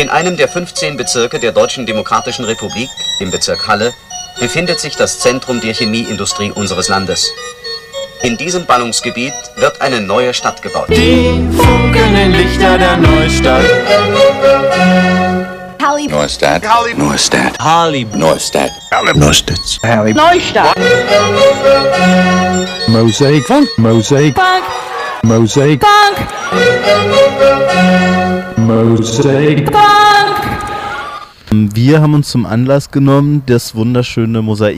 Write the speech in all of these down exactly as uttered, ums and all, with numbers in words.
In einem der fünfzehn Bezirke der Deutschen Demokratischen Republik, im Bezirk Halle, befindet sich das Zentrum der Chemieindustrie unseres Landes. In diesem Ballungsgebiet wird eine neue Stadt gebaut. Die funkelnden Lichter der Neustadt. Halli. Neustadt. Halli. Neustadt. Halli. Neustadt. Halli. Neustadt. Halli. Neustadt. Mosaic Funk. Mosaic Funk. Mosaic Funk. Mosaic Funk. Wir haben uns zum Anlass genommen, das wunderschöne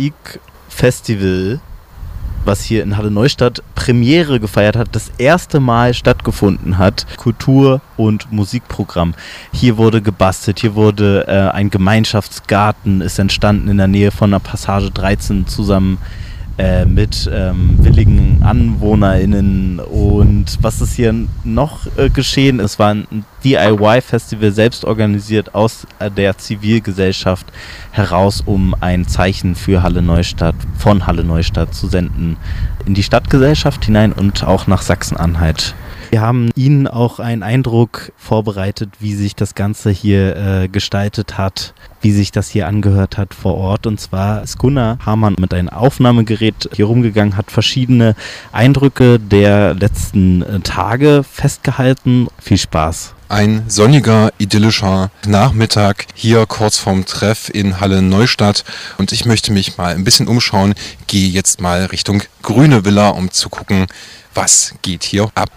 Mosaik-Festival, was hier in Halle Neustadt Premiere gefeiert hat, das erste Mal stattgefunden hat. Kultur- und Musikprogramm. Hier wurde gebastelt, hier wurde äh, ein Gemeinschaftsgarten ist entstanden in der Nähe von der Passage dreizehn zusammen äh, mit ähm, willigen AnwohnerInnen. Und was ist hier noch äh, geschehen? Es war ein D I Y-Festival, selbst organisiert aus äh, der Zivilgesellschaft heraus, um ein Zeichen für Halle Neustadt, von Halle Neustadt zu senden in die Stadtgesellschaft hinein und auch nach Sachsen-Anhalt. Wir haben Ihnen auch einen Eindruck vorbereitet, wie sich das Ganze hier äh, gestaltet hat, wie sich das hier angehört hat vor Ort. Und zwar ist Gunnar Hamann mit einem Aufnahmegerät hier rumgegangen, hat verschiedene Eindrücke der letzten äh, Tage festgehalten. Viel Spaß. Ein sonniger, idyllischer Nachmittag hier kurz vorm Treff in Halle Neustadt und ich möchte mich mal ein bisschen umschauen, gehe jetzt mal Richtung Grüne Villa, um zu gucken, was geht hier ab.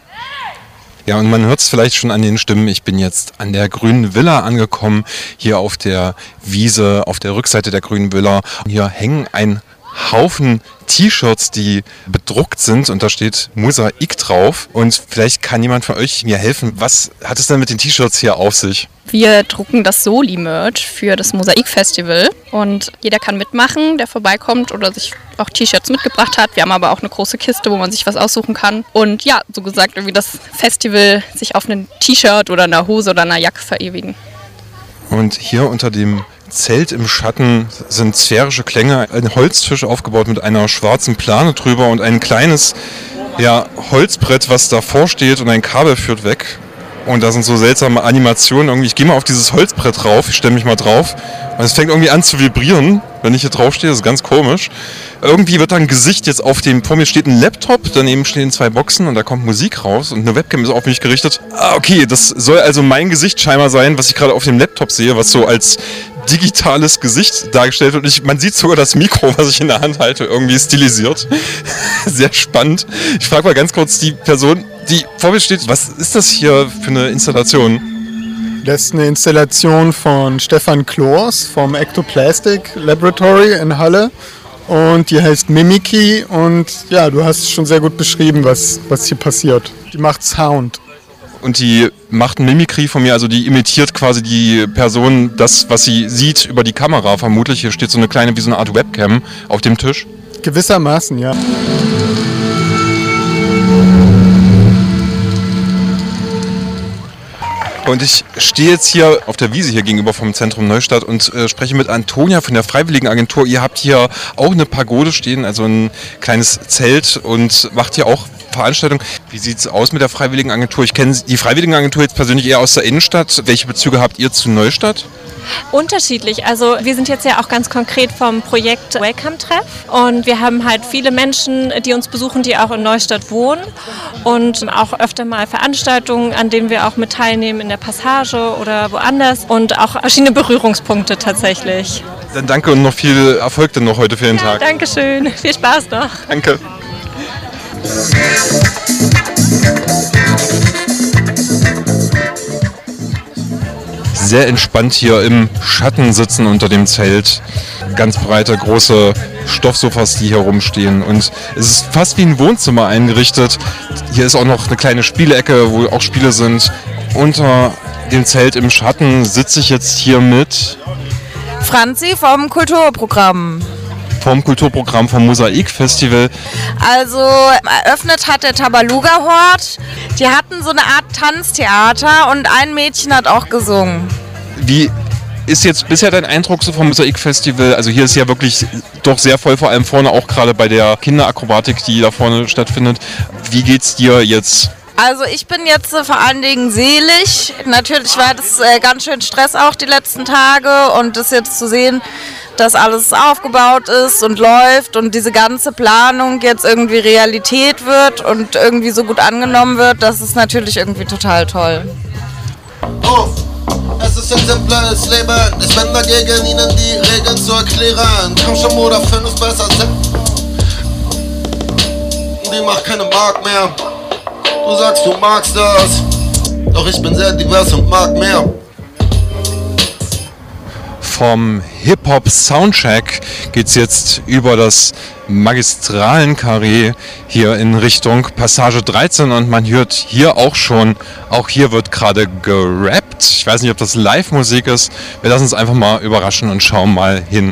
Ja, und man hört es vielleicht schon an den Stimmen, ich bin jetzt an der Grünen Villa angekommen, hier auf der Wiese, auf der Rückseite der Grünen Villa. Und hier hängen ein Haufen T-Shirts, die bedruckt sind und da steht Mosaik drauf. Und vielleicht kann jemand von euch mir helfen. Was hat es denn mit den T-Shirts hier auf sich? Wir drucken das Soli-Merch für das Mosaik-Festival und jeder kann mitmachen, der vorbeikommt oder sich auch T-Shirts mitgebracht hat. Wir haben aber auch eine große Kiste, wo man sich was aussuchen kann. Und ja, so gesagt, irgendwie das Festival sich auf einem T-Shirt oder einer Hose oder einer Jacke verewigen. Und hier unter dem Zelt im Schatten sind sphärische Klänge, ein Holztisch aufgebaut mit einer schwarzen Plane drüber und ein kleines ja, Holzbrett, was davor steht und ein Kabel führt weg. Und da sind so seltsame Animationen irgendwie. Ich gehe mal auf dieses Holzbrett drauf, ich stelle mich mal drauf und es fängt irgendwie an zu vibrieren, wenn ich hier drauf stehe, das ist ganz komisch. Irgendwie wird da ein Gesicht jetzt auf dem, vor mir steht ein Laptop, daneben stehen zwei Boxen und da kommt Musik raus und eine Webcam ist auf mich gerichtet. Ah, okay, das soll also mein Gesicht scheinbar sein, was ich gerade auf dem Laptop sehe, was so als digitales Gesicht dargestellt wird. Und ich, man sieht sogar das Mikro, was ich in der Hand halte, irgendwie stilisiert. Sehr spannend. Ich frage mal ganz kurz die Person, die vor mir steht, was ist das hier für eine Installation? Das ist eine Installation von Stefan Kloors vom Ectoplastic Laboratory in Halle. Und die heißt Mimiki und ja, du hast schon sehr gut beschrieben, was, was hier passiert. Die macht Sound. Und die macht ein Mimikry von mir, also die imitiert quasi die Person, das, was sie sieht über die Kamera vermutlich. Hier steht so eine kleine, wie so eine Art Webcam auf dem Tisch. Gewissermaßen, ja. Und ich stehe jetzt hier auf der Wiese hier gegenüber vom Zentrum Neustadt und äh, spreche mit Antonia von der Freiwilligenagentur. Ihr habt hier auch eine Pagode stehen, also ein kleines Zelt und macht hier auch Veranstaltungen. Wie sieht es aus mit der Freiwilligenagentur? Ich kenne die Freiwilligenagentur jetzt persönlich eher aus der Innenstadt. Welche Bezüge habt ihr zu Neustadt? Unterschiedlich. Also wir sind jetzt ja auch ganz konkret vom Projekt Welcome Treff und wir haben halt viele Menschen, die uns besuchen, die auch in Neustadt wohnen und auch öfter mal Veranstaltungen, an denen wir auch mit teilnehmen in der Passage oder woanders und auch verschiedene Berührungspunkte tatsächlich. Dann danke und noch viel Erfolg dann noch heute für den ja, Tag. Dankeschön. Viel Spaß noch. Danke. Sehr entspannt hier im Schatten sitzen unter dem Zelt. Ganz breite, große Stoffsofas, die hier rumstehen. Und es ist fast wie ein Wohnzimmer eingerichtet. Hier ist auch noch eine kleine Spielecke, wo auch Spiele sind. Unter dem Zelt im Schatten sitze ich jetzt hier mit Franzi vom Kulturprogramm. Vom Kulturprogramm vom Mosaik-Festival. Also eröffnet hat der Tabaluga-Hort. Die hatten so eine Art Tanztheater und ein Mädchen hat auch gesungen. Wie ist jetzt bisher dein Eindruck so vom Mosaik-Festival? Also hier ist ja wirklich doch sehr voll, vor allem vorne auch gerade bei der Kinderakrobatik, die da vorne stattfindet. Wie geht's dir jetzt Also ich bin jetzt äh, vor allen Dingen selig. Natürlich war das äh, ganz schön Stress auch die letzten Tage und das jetzt zu sehen, dass alles aufgebaut ist und läuft und diese ganze Planung jetzt irgendwie Realität wird und irgendwie so gut angenommen wird, das ist natürlich irgendwie total toll. Auf! Es ist ein simples Leben, ich bin dagegen, ihnen die Regeln zu erklären. Komm schon, Bruder, find uns besser sind. Die macht keine Mark mehr. Du sagst, du magst das. Doch ich bin sehr divers und mag mehr. Vom Hip-Hop-Soundcheck geht's jetzt über das Magistralen-Karree hier in Richtung Passage dreizehn und man hört hier auch schon, auch hier wird gerade gerappt. Ich weiß nicht, ob das Live-Musik ist. Wir lassen uns einfach mal überraschen und schauen mal hin.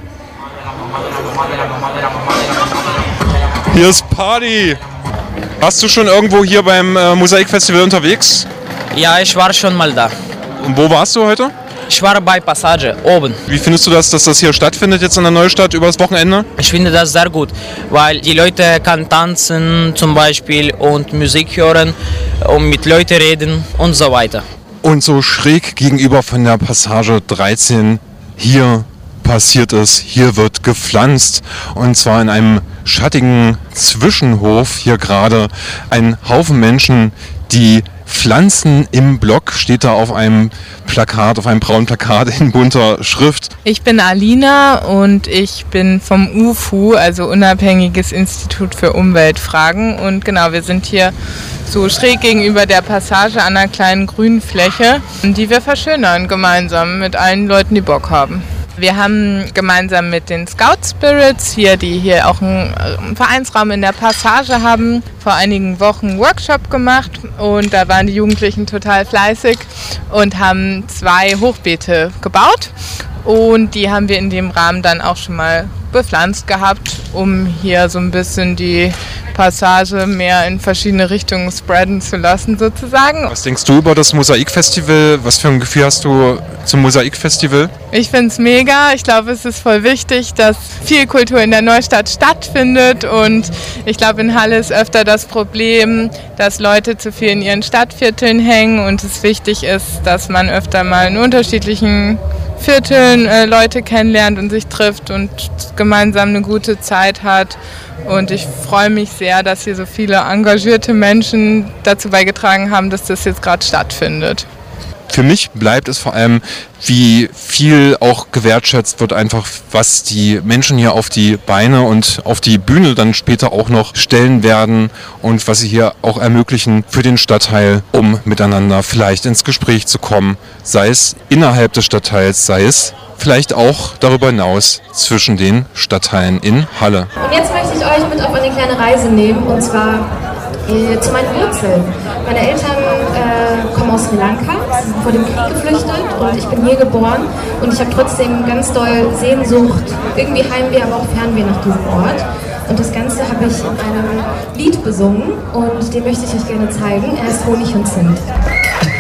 Hier ist Party! Warst du schon irgendwo hier beim äh, Mosaikfestival unterwegs? Ja, ich war schon mal da. Und wo warst du heute? Ich war bei Passage, oben. Wie findest du das, dass das hier stattfindet jetzt in der Neustadt über das Wochenende? Ich finde das sehr gut, weil die Leute können tanzen zum Beispiel und Musik hören und mit Leuten reden und so weiter. Und so schräg gegenüber von der Passage dreizehn hier passiert es, hier wird gepflanzt und zwar in einem schattigen Zwischenhof hier gerade ein Haufen Menschen, die Pflanzen im Block, steht da auf einem Plakat, auf einem braunen Plakat in bunter Schrift. Ich bin Alina und ich bin vom U F U, also Unabhängiges Institut für Umweltfragen. Und genau, wir sind hier so schräg gegenüber der Passage an einer kleinen grünen Fläche, die wir verschönern gemeinsam mit allen Leuten, die Bock haben. Wir haben gemeinsam mit den Scout Spirits hier, die hier auch einen Vereinsraum in der Passage haben, vor einigen Wochen einen Workshop gemacht und da waren die Jugendlichen total fleißig und haben zwei Hochbeete gebaut und die haben wir in dem Rahmen dann auch schon mal bepflanzt gehabt, um hier so ein bisschen die Passage mehr in verschiedene Richtungen spreaden zu lassen sozusagen. Was denkst du über das Mosaikfestival? Was für ein Gefühl hast du zum Mosaikfestival? Ich finde es mega. Ich glaube, es ist voll wichtig, dass viel Kultur in der Neustadt stattfindet und ich glaube, in Halle ist öfter das Problem, dass Leute zu viel in ihren Stadtvierteln hängen und es wichtig ist, dass man öfter mal in unterschiedlichen Vierteln äh, Leute kennenlernt und sich trifft und gemeinsam eine gute Zeit hat. Und ich freue mich sehr, dass hier so viele engagierte Menschen dazu beigetragen haben, dass das jetzt gerade stattfindet. Für mich bleibt es vor allem, wie viel auch gewertschätzt wird, einfach was die Menschen hier auf die Beine und auf die Bühne dann später auch noch stellen werden und was sie hier auch ermöglichen für den Stadtteil, um miteinander vielleicht ins Gespräch zu kommen, sei es innerhalb des Stadtteils, sei es vielleicht auch darüber hinaus zwischen den Stadtteilen in Halle. Und jetzt möchte ich euch mit auf eine kleine Reise nehmen und zwar äh, zu meinen Wurzeln. Meine Eltern äh, kommen aus Sri Lanka, sie sind vor dem Krieg geflüchtet und ich bin hier geboren und ich habe trotzdem ganz doll Sehnsucht, irgendwie Heimweh, aber auch Fernweh nach diesem Ort. Und das Ganze habe ich in einem Lied besungen und den möchte ich euch gerne zeigen. Er ist Honig und Zimt.